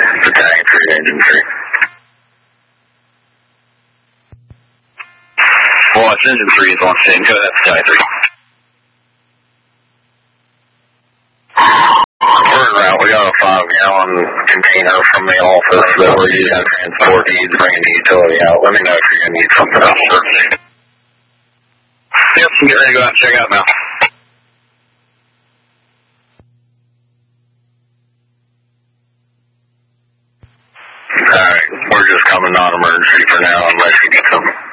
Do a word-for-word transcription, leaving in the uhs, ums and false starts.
Battalion three, Engine three. Well, it's Engine three is on scene. Go ahead, Battalion three. We're en route. We got a five gallon container from the office that we're using to transport needs, bringing the utility out. Let me know if you're going to need something else, sir. Yep, I'm getting ready to go out and check out now. Alright, we're just coming non-emergency for now unless you get something.